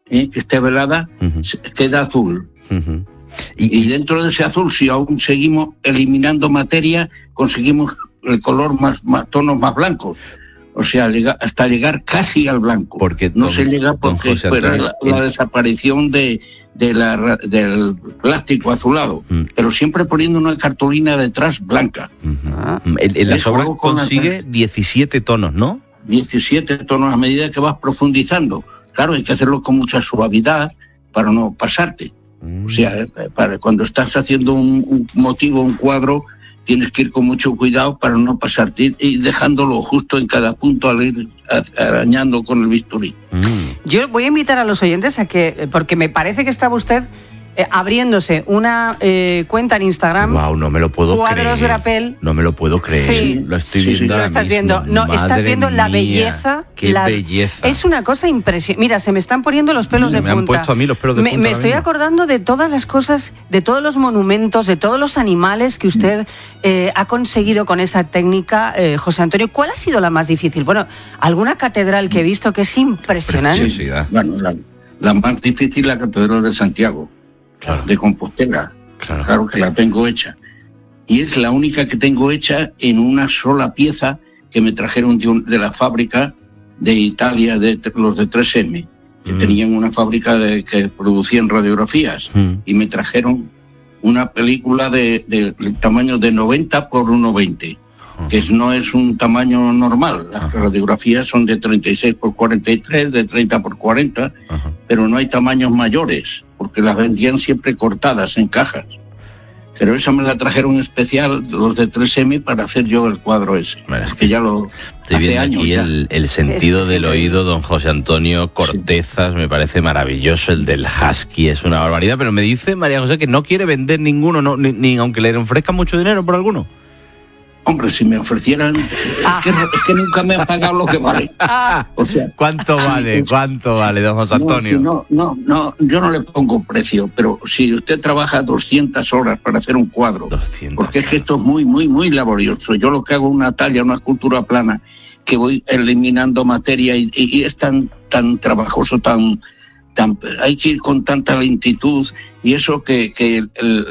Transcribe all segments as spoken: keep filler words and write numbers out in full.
eh, que esté velada, uh-huh. queda azul. Uh-huh. Y, y dentro de ese azul, si aún seguimos eliminando materia, conseguimos el color más, más tonos más blancos. O sea, hasta llegar casi al blanco. Porque no don, se llega porque fue la, la desaparición de, de la, del plástico azulado, mm. pero siempre poniendo una cartulina detrás blanca. Uh-huh. En, en las obras consigue diecisiete tonos, ¿no? diecisiete tonos a medida que vas profundizando. Claro, hay que hacerlo con mucha suavidad para no pasarte. Mm. O sea, para cuando estás haciendo un, un motivo, un cuadro, tienes que ir con mucho cuidado para no pasarte y dejándolo justo en cada punto al ir arañando con el bisturí. Mm. Yo voy a invitar a los oyentes a que, porque me parece que estaba usted eh, abriéndose una eh, cuenta en Instagram. Wow, no me lo puedo Cuadros creer. Grapel. No me lo puedo creer. Sí, lo estoy sí, viendo. Sí, ahora lo estás mismo. viendo. No, Madre estás viendo la mía, belleza. Qué la... belleza. Es una cosa impresionante. Mira, se me están poniendo los pelos me de punta. Me han puesto a mí los pelos de me, punta. Me estoy mismo. acordando de todas las cosas, de todos los monumentos, de todos los animales que usted eh, ha conseguido con esa técnica, eh, José Antonio. ¿Cuál ha sido la más difícil? Bueno, alguna catedral que he visto que es impresionante. Sí, sí, bueno, la, la más difícil la Catedral de Santiago. Claro. De Compostela, claro. claro que la tengo hecha. Y es la única que tengo hecha en una sola pieza que me trajeron de, un, de la fábrica de Italia, de los de tres eme, que mm. tenían una fábrica de, que producían radiografías, mm. y me trajeron una película de, de, de tamaño de noventa por uno veinte, uh-huh. que no es un tamaño normal. Las uh-huh. radiografías son de treinta y seis por cuarenta y tres, de treinta por cuarenta, uh-huh. pero no hay tamaños mayores, porque las vendían siempre cortadas en cajas. Pero esa me la trajeron especial los de tres eme para hacer yo el cuadro ese. Bueno, es que ya lo estoy hace viendo años aquí ya. El, el sentido es que del oído, don José Antonio Cortezas, sí. me parece maravilloso. El del husky es una barbaridad, pero me dice María José que no quiere vender ninguno, no, ni, ni aunque le ofrezcan mucho dinero por alguno. Hombre, si me ofrecieran, ah. es, que, es que nunca me han pagado lo que vale. Ah. O sea, ¿cuánto vale? pues, ¿Cuánto vale, don José Antonio? No, si no, no, no, yo no le pongo precio, pero si usted trabaja doscientas horas para hacer un cuadro, doscientas, porque es que claro. esto es muy, muy, muy laborioso. Yo lo que hago es una talla, una escultura plana, que voy eliminando materia y, y, y es tan, tan trabajoso, tan, tan, hay que ir con tanta lentitud y eso que, que el, el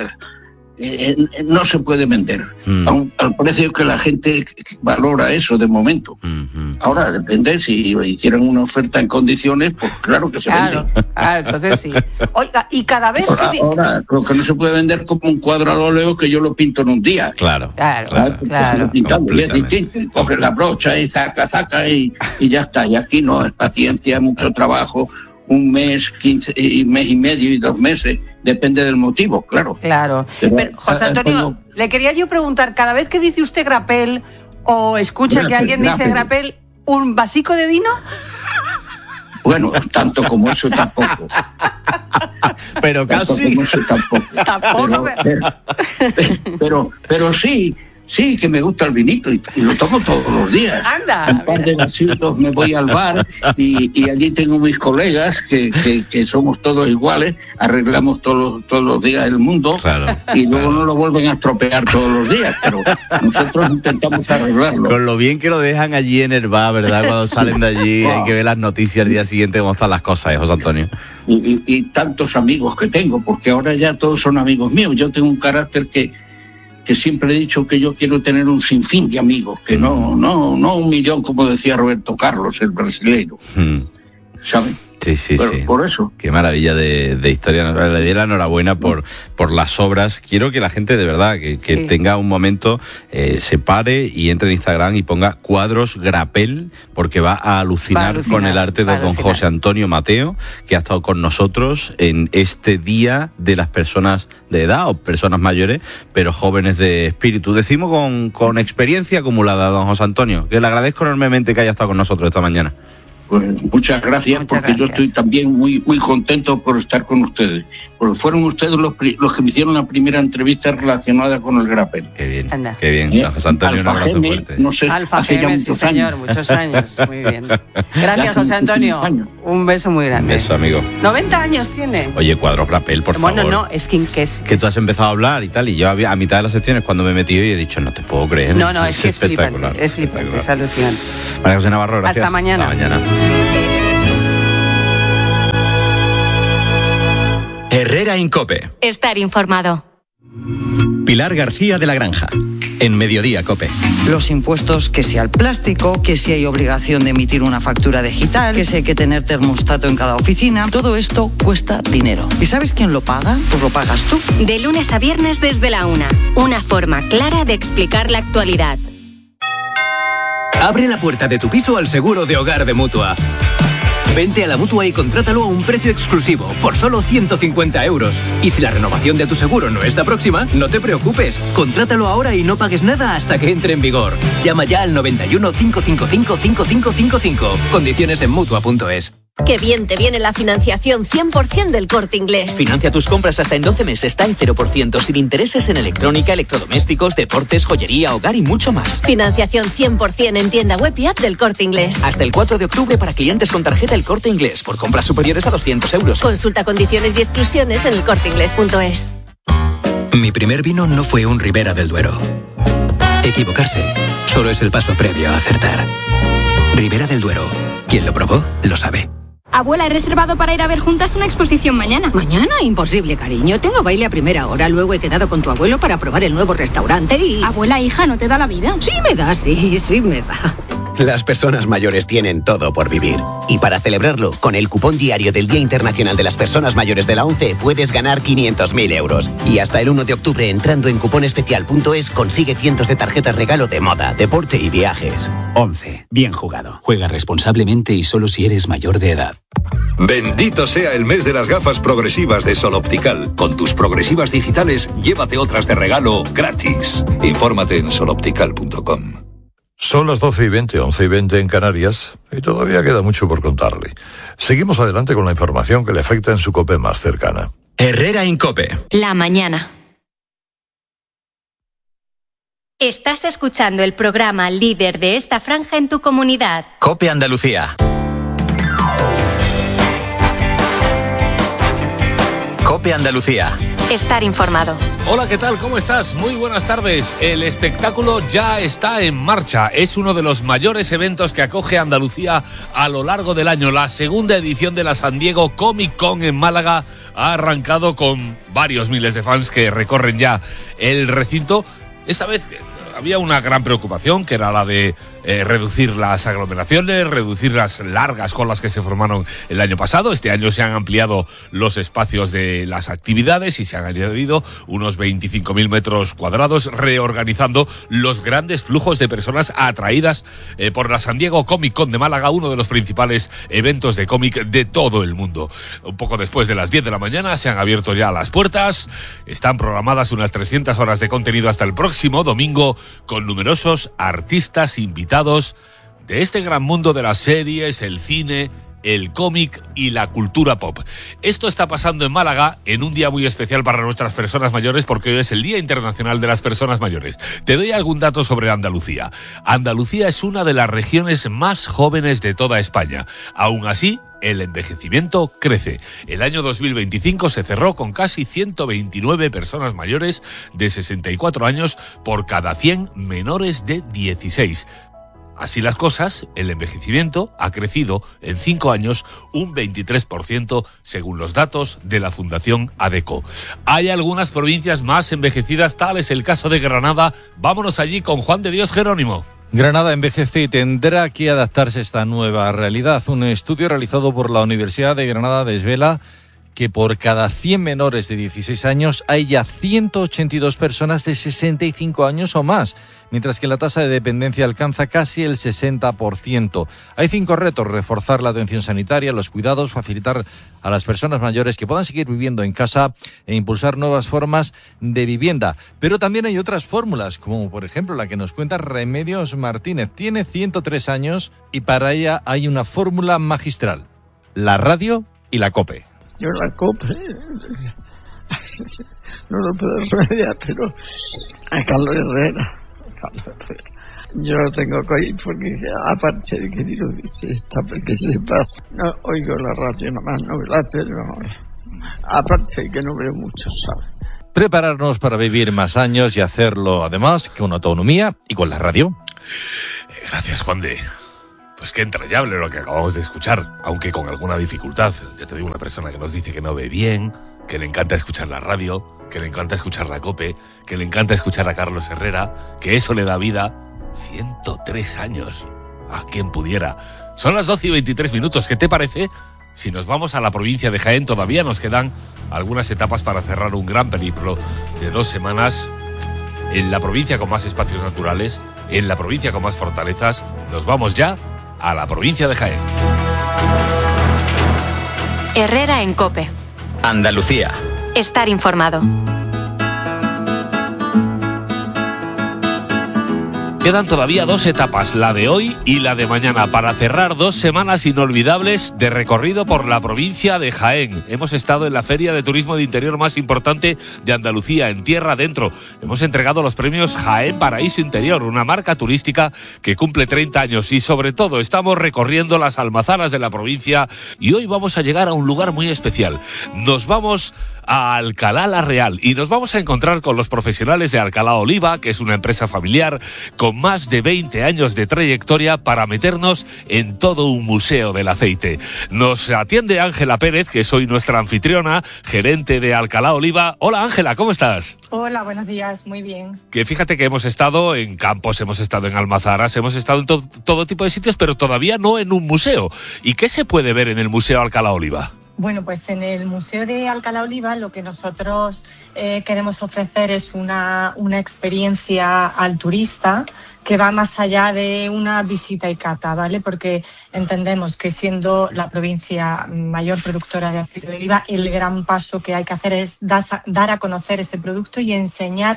Eh, eh, no se puede vender mm. a un, al precio que la gente valora eso de momento. Mm-hmm. Ahora depende, si hicieran una oferta en condiciones, pues claro que se claro, vende. Claro, entonces sí. Oiga, y cada vez ahora, que... ahora lo que no se puede vender como un cuadro al óleo que yo lo pinto en un día. Claro, claro, claro. claro. Pintando, y es distinto, coge la brocha y saca, saca y, y ya está. Y aquí no, es paciencia, mucho trabajo, un mes, quince, y mes y medio y dos meses, depende del motivo, claro. Claro. Pero, Pero José Antonio, cuando... le quería yo preguntar, cada vez que dice usted grapel o escucha grapel, que alguien grapel. dice grapel, ¿un vasico de vino? Bueno, tanto como eso tampoco. Pero tanto casi. Como eso tampoco. Tampoco. Pero, pero, pero, pero sí. Sí, que me gusta el vinito y, y lo tomo todos los días. Anda. Un par de vasitos, me voy al bar y, y allí tengo mis colegas que, que, que somos todos iguales, arreglamos todos, todos los días el mundo, claro, y luego claro. no lo vuelven a estropear todos los días, pero nosotros intentamos arreglarlo. Con lo bien que lo dejan allí en el bar, ¿verdad? Cuando salen de allí, wow. Hay que ver las noticias el día siguiente cómo están las cosas, ¿eh, José Antonio? Y, y, y tantos amigos que tengo, porque ahora ya todos son amigos míos. Yo tengo un carácter que que siempre he dicho que yo quiero tener un sinfín de amigos, que no, no, no un millón, como decía Roberto Carlos, el brasileño. Mm. ¿Saben? Sí, sí, Pero sí. Por eso. Qué maravilla de, de historia. Le doy la enhorabuena por, por las obras. Quiero que la gente de verdad, que, que sí. tenga un momento, eh, se pare y entre en Instagram y ponga Cuadros Grapel, porque va a alucinar, va a alucinar con el arte de don José Antonio Mateo, que ha estado con nosotros en este día de las personas de edad o personas mayores, pero jóvenes de espíritu. Decimos con, con experiencia acumulada, don José Antonio, que le agradezco enormemente que haya estado con nosotros esta mañana. Pues muchas gracias, muchas porque gracias. Yo estoy también muy muy contento por estar con ustedes, porque fueron ustedes los, los que me hicieron la primera entrevista relacionada con el grapel. Qué bien, Anda. Qué bien. ¿Eh? José Antonio, un abrazo Geme, fuerte. No sé, Alfa hace Geme, ya sí, muchos señor, años. muchos años, muy bien. Gracias, José Antonio. Un beso muy grande. Un beso, amigo. noventa años tiene. Oye, Cuadros Grapel, por bueno, favor. Bueno, no, es que, que es... Que tú has empezado a hablar y tal, y yo había, a mitad de las secciones cuando me he metido y he dicho, no te puedo creer. No, no, es, es que es espectacular. flipante, es flipante, es alucinante. María José Navarro, gracias. Hasta mañana. Hasta mañana. Herrera Incope. Estar informado. Pilar García de la Granja, en Mediodía Cope. Los impuestos, que si al plástico, que si hay obligación de emitir una factura digital, que si hay que tener termostato en cada oficina, todo esto cuesta dinero. ¿Y sabes quién lo paga? Pues lo pagas tú. De lunes a viernes desde la una. Una forma clara de explicar la actualidad. Abre la puerta de tu piso al seguro de hogar de Mutua. Vente a la Mutua y contrátalo a un precio exclusivo, por solo ciento cincuenta euros. Y si la renovación de tu seguro no está próxima, no te preocupes. Contrátalo ahora y no pagues nada hasta que entre en vigor. Llama ya al noventa y uno, cinco cinco cinco, cinco cinco cinco cinco. Condiciones en Mutua punto es. Qué bien te viene la financiación cien por ciento del Corte Inglés. Financia tus compras hasta en doce meses, está en cero por ciento, sin intereses en electrónica, electrodomésticos, deportes, joyería, hogar y mucho más. Financiación cien por ciento en tienda web y app del Corte Inglés. Hasta el cuatro de octubre para clientes con tarjeta El Corte Inglés, por compras superiores a doscientos euros. Consulta condiciones y exclusiones en el corte inglés punto es. Mi primer vino no fue un Ribera del Duero. Equivocarse solo es el paso previo a acertar. Ribera del Duero. Quien lo probó, lo sabe. Abuela, he reservado para ir a ver juntas una exposición mañana. ¿Mañana? Imposible, cariño. Tengo baile a primera hora. Luego he quedado con tu abuelo para probar el nuevo restaurante y... Abuela, hija, ¿no te da la vida? Sí me da, sí, sí me da. Las personas mayores tienen todo por vivir. Y para celebrarlo, con el cupón diario del Día Internacional de las Personas Mayores de la ONCE, puedes ganar quinientos mil euros. Y hasta el uno de octubre, entrando en cuponespecial punto es, consigue cientos de tarjetas regalo de moda, deporte y viajes. ONCE. Bien jugado. Juega responsablemente y solo si eres mayor de edad. Bendito sea el mes de las gafas progresivas de Sol Optical. Con tus progresivas digitales, llévate otras de regalo gratis. Infórmate en sol optical punto com. Son las doce y veinte, once y veinte en Canarias, y todavía queda mucho por contarle. Seguimos adelante con la información que le afecta en su COPE más cercana. Herrera Incope. La mañana. Estás escuchando el programa líder de esta franja en tu comunidad. COPE Andalucía. COPE Andalucía. Estar informado. Hola, ¿qué tal? ¿Cómo estás? Muy buenas tardes. El espectáculo ya está en marcha. Es uno de los mayores eventos que acoge Andalucía a lo largo del año. La segunda edición de la San Diego Comic Con en Málaga ha arrancado con varios miles de fans que recorren ya el recinto. Esta vez había una gran preocupación, que era la de eh, reducir las aglomeraciones, reducir las largas colas que se formaron el año pasado. Este año se han ampliado los espacios de las actividades y se han añadido unos veinticinco mil metros cuadrados, reorganizando los grandes flujos de personas atraídas eh, por la San Diego Comic Con de Málaga, uno de los principales eventos de cómic de todo el mundo. Un poco después de las diez de la mañana se han abierto ya las puertas. Están programadas unas trescientas horas de contenido hasta el próximo domingo, con numerosos artistas invitados de este gran mundo de las series, el cine, el cómic y la cultura pop. Esto está pasando en Málaga en un día muy especial para nuestras personas mayores, porque hoy es el Día Internacional de las Personas Mayores. Te doy algún dato sobre Andalucía. Andalucía es una de las regiones más jóvenes de toda España. Aún así, el envejecimiento crece. El año dos mil veinticinco se cerró con casi ciento veintinueve personas mayores de sesenta y cuatro años por cada cien menores de dieciséis. Así las cosas, el envejecimiento ha crecido en cinco años un veintitrés por ciento según los datos de la Fundación ADECO. Hay algunas provincias más envejecidas, tal es el caso de Granada. Vámonos allí con Juan de Dios Jerónimo. Granada envejece y tendrá que adaptarse a esta nueva realidad. Un estudio realizado por la Universidad de Granada desvela que por cada cien menores de dieciséis años hay ya ciento ochenta y dos personas de sesenta y cinco años o más, mientras que la tasa de dependencia alcanza casi el sesenta por ciento. Hay cinco retos: reforzar la atención sanitaria, los cuidados, facilitar a las personas mayores que puedan seguir viviendo en casa e impulsar nuevas formas de vivienda. Pero también hay otras fórmulas, como por ejemplo la que nos cuenta Remedios Martínez. Tiene ciento tres años y para ella hay una fórmula magistral: la radio y la COPE. Yo la COPE no lo puedo remediar, pero a Carlos Herrera, Carlos Herrera. Yo lo tengo que ir porque aparte de que digo dice esta porque se pasa. No oigo la radio nomás, no veo la tele, no. Aparte de que no veo mucho, ¿sabes? Prepararnos para vivir más años y hacerlo además con autonomía y con la radio. Eh, gracias, Juan de... Pues qué entrañable lo que acabamos de escuchar, aunque con alguna dificultad. Ya te digo, una persona que nos dice que no ve bien, que le encanta escuchar la radio, que le encanta escuchar la COPE, que le encanta escuchar a Carlos Herrera, que eso le da vida. ciento tres años. ¿A quien pudiera? Son las doce y veintitrés minutos. ¿Qué te parece? Si nos vamos a la provincia de Jaén, todavía nos quedan algunas etapas para cerrar un gran periplo de dos semanas en la provincia con más espacios naturales, en la provincia con más fortalezas. Nos vamos ya a la provincia de Jaén. Herrera en COPE. Andalucía. Estar informado. Quedan todavía dos etapas, la de hoy y la de mañana, para cerrar dos semanas inolvidables de recorrido por la provincia de Jaén. Hemos estado en la feria de turismo de interior más importante de Andalucía, en tierra adentro. Hemos entregado los premios Jaén Paraíso Interior, una marca turística que cumple treinta años, y sobre todo estamos recorriendo las almazaras de la provincia, y hoy vamos a llegar a un lugar muy especial. Nos vamos a Alcalá la Real y nos vamos a encontrar con los profesionales de Alcalá Oliva, que es una empresa familiar con más de veinte años de trayectoria, para meternos en todo un museo del aceite. Nos atiende Ángela Pérez, que es hoy nuestra anfitriona, gerente de Alcalá Oliva. Hola Ángela, ¿cómo estás? Hola, buenos días, muy bien. Que fíjate que hemos estado en campos, hemos estado en almazaras, hemos estado en to- todo tipo de sitios, pero todavía no en un museo. ¿Y qué se puede ver en el Museo Alcalá Oliva? Bueno, pues en el Museo de Alcalá Oliva lo que nosotros eh, queremos ofrecer es una, una experiencia al turista que va más allá de una visita y cata, ¿vale? Porque entendemos que siendo la provincia mayor productora de aceite de oliva, el gran paso que hay que hacer es dar a conocer ese producto y enseñar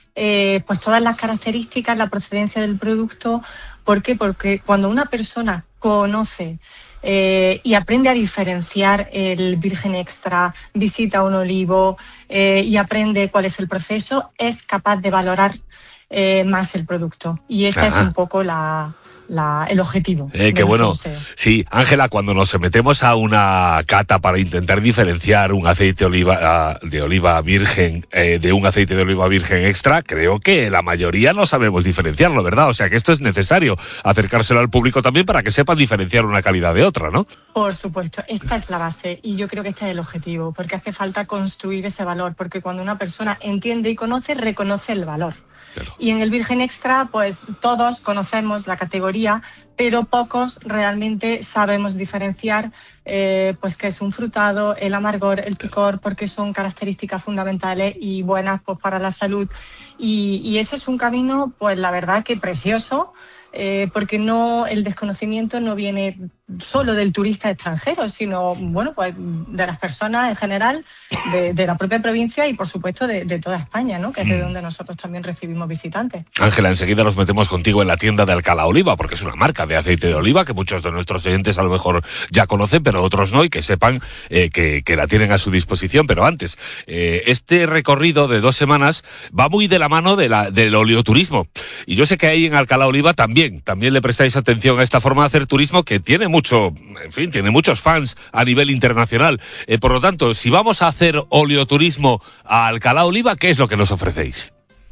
eh, pues todas las características, la procedencia del producto. ¿Por qué? Porque cuando una persona conoce Eh, y aprende a diferenciar el virgen extra, visita un olivo eh, y aprende cuál es el proceso, es capaz de valorar eh, más el producto. Y ese Ajá. es un poco la, la, el objetivo. Eh, qué bueno. Museo. Sí, Ángela, cuando nos metemos a una cata para intentar diferenciar un aceite oliva, de oliva virgen eh, de un aceite de oliva virgen extra, creo que la mayoría no sabemos diferenciarlo, ¿verdad? O sea que esto es necesario acercárselo al público también para que sepan diferenciar una calidad de otra, ¿no? Por supuesto, esta es la base y yo creo que este es el objetivo, porque hace falta construir ese valor, porque cuando una persona entiende y conoce, reconoce el valor. Claro. Y en el virgen extra, pues todos conocemos la categoría, pero pocos realmente sabemos diferenciar eh, pues que es un frutado, el amargor, el picor, porque son características fundamentales y buenas pues para la salud. Y, y ese es un camino, pues la verdad que precioso, eh, porque no el desconocimiento no viene solo del turista extranjero, sino bueno pues de las personas en general, de, de la propia provincia y por supuesto de, de toda España, ¿no? Que es de donde nosotros también recibimos visitantes. Ángela, enseguida nos metemos contigo en la tienda de Alcalá Oliva, porque es una marca de aceite de oliva que muchos de nuestros oyentes a lo mejor ya conocen, pero otros no, y que sepan eh, que, que la tienen a su disposición. Pero antes, eh, este recorrido de dos semanas va muy de la mano de la, del oleoturismo. Y yo sé que ahí en Alcalá Oliva también, también le prestáis atención a esta forma de hacer turismo que tiene mucho, en fin, tiene muchos fans a nivel internacional. Eh, por lo tanto, si vamos a hacer oleoturismo a Alcalá Oliva, ¿qué es lo que nos ofrecéis?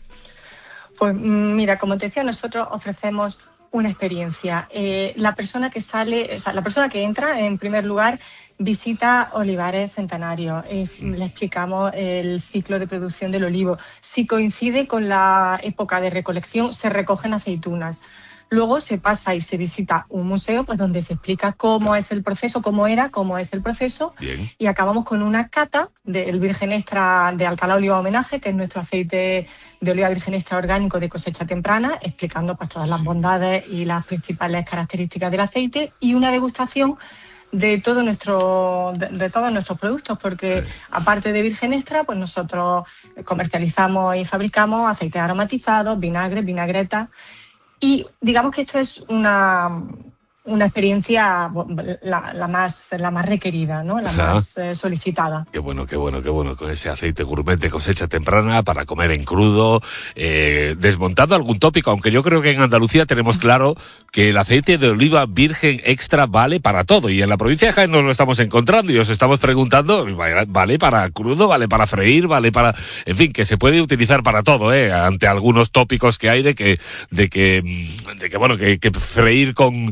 Pues mira, como te decía, nosotros ofrecemos una experiencia. Eh, la persona que sale, o sea, la persona que entra, en primer lugar, visita olivares centenarios. Eh, le explicamos el ciclo de producción del olivo. Si coincide con la época de recolección, se recogen aceitunas. Luego se pasa y se visita un museo pues donde se explica cómo es el proceso, cómo era, cómo es el proceso. Bien. Y acabamos con una cata del virgen extra de Alcalá Oliva Homenaje, que es nuestro aceite de oliva virgen extra orgánico de cosecha temprana, explicando pues todas las bondades y las principales características del aceite, y una degustación de todo nuestro de, de todos nuestros productos, porque sí. aparte de virgen extra, pues nosotros comercializamos y fabricamos aceites aromatizados, vinagre, vinagreta. Y digamos que esto es una, una experiencia la, la, más, la más requerida, ¿no? La Ajá. más eh, solicitada. Qué bueno, qué bueno, qué bueno, con ese aceite gourmet de cosecha temprana para comer en crudo, eh, desmontando algún tópico, aunque yo creo que en Andalucía tenemos claro que el aceite de oliva virgen extra vale para todo, y en la provincia de Jaén nos lo estamos encontrando y os estamos preguntando, vale para crudo, vale para freír, vale para, en fin, que se puede utilizar para todo, eh, ante algunos tópicos que hay de que, de que, de que bueno, que, que freír con virgen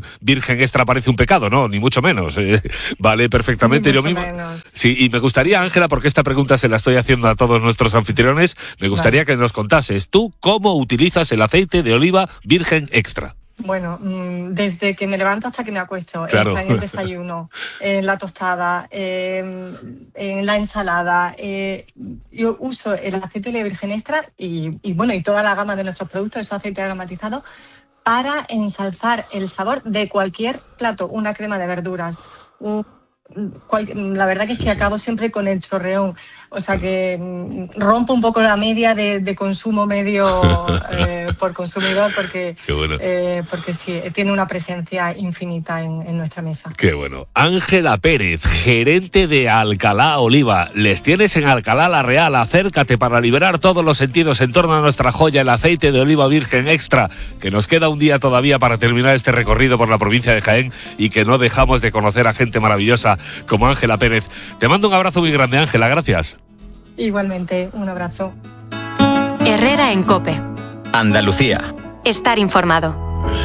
virgen extra parece un pecado, no, ni mucho menos. Eh, vale, perfectamente. Ni Yo mucho mismo. menos. Sí, y me gustaría, Ángela, porque esta pregunta se la estoy haciendo a todos nuestros anfitriones, me gustaría vale. que nos contases tú cómo utilizas el aceite de oliva virgen extra. Bueno, desde que me levanto hasta que me acuesto, claro. en el desayuno, en la tostada, en la ensalada. Eh, yo uso el aceite de oliva virgen extra y, y bueno, y toda la gama de nuestros productos, esos aceites aromatizados, para ensalzar el sabor de cualquier plato. Una crema de verduras, un, cual, la verdad que es que acabo siempre con el chorreón. O sea que mm, rompo un poco la media de, de consumo medio eh, por consumidor porque, bueno. eh, porque sí, tiene una presencia infinita en, en nuestra mesa. Qué bueno. Ángela Pérez, gerente de Alcalá Oliva. Les tienes en Alcalá la Real. Acércate para liberar todos los sentidos en torno a nuestra joya, el aceite de oliva virgen extra, que nos queda un día todavía para terminar este recorrido por la provincia de Jaén y que no dejamos de conocer a gente maravillosa como Ángela Pérez. Te mando un abrazo muy grande, Ángela. Gracias. Igualmente, un abrazo. Herrera en COPE. Andalucía. Estar informado.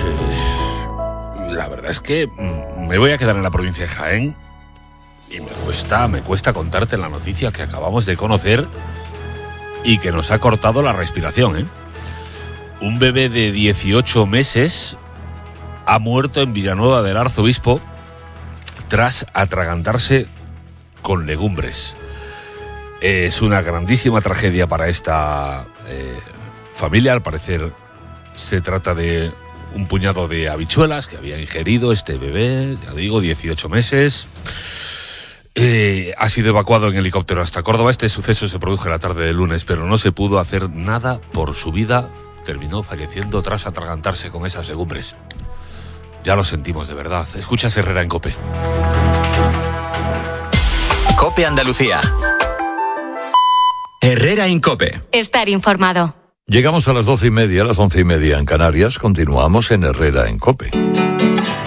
La verdad es que me voy a quedar en la provincia de Jaén y me cuesta, me cuesta contarte la noticia que acabamos de conocer y que nos ha cortado la respiración, ¿eh? Un bebé de dieciocho meses ha muerto en Villanueva del Arzobispo tras atragantarse con legumbres. Es una grandísima tragedia para esta eh, familia. Al parecer se trata de un puñado de habichuelas que había ingerido este bebé, ya digo, dieciocho meses. Eh, ha sido evacuado en helicóptero hasta Córdoba. Este suceso se produjo la tarde del lunes, pero no se pudo hacer nada por su vida. Terminó falleciendo tras atragantarse con esas legumbres. Ya lo sentimos de verdad. Escuchas Herrera en COPE. COPE Andalucía. Herrera en COPE. Estar informado. Llegamos a las doce y media, a las once y media en Canarias. Continuamos en Herrera en COPE.